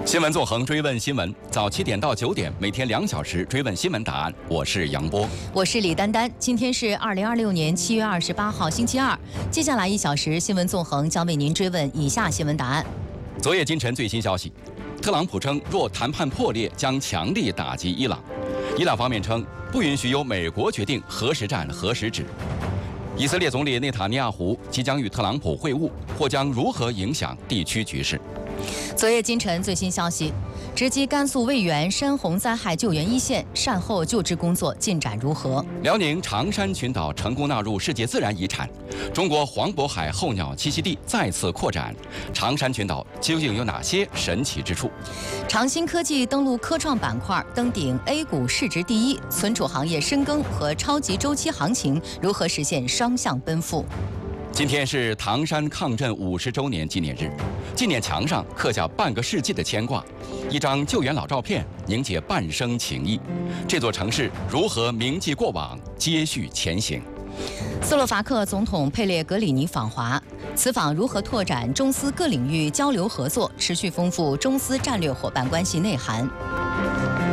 新闻纵横追问新闻，早7点到9点，每天2小时追问新闻答案。我是杨波， 我是李丹丹。今天是2026年7月28号，星期二。接下来1小时，新闻纵横将为您追问以下新闻答案。 昨夜今晨最新消息，特朗普称，若谈判破裂，将强力打击伊朗。伊朗方面称，不允许由美国决定何时战何时止。以色列总理内塔尼亚胡即将与特朗普会晤，或将如何影响地区局势？ 昨夜今晨最新消息，直击甘肃渭源山洪灾害救援一线，善后救治工作进展如何？ 辽宁长山群岛成功纳入世界自然遗产，中国黄渤海候鸟栖息地再次扩展，长山群岛究竟有哪些神奇之处？ 长鑫科技登陆科创板块，登顶 A 股市值第1，存储行业深耕和超级周期行情如何实现双向奔赴？ 今天是唐山抗震50周年纪念日，纪念墙上刻下半个世纪的牵挂，一张救援老照片凝结半生情谊。这座城市如何铭记过往，接续前行？ 斯洛伐克总统佩列格里尼访华，此访如何拓展中斯各领域交流合作，持续丰富中斯战略伙伴关系内涵？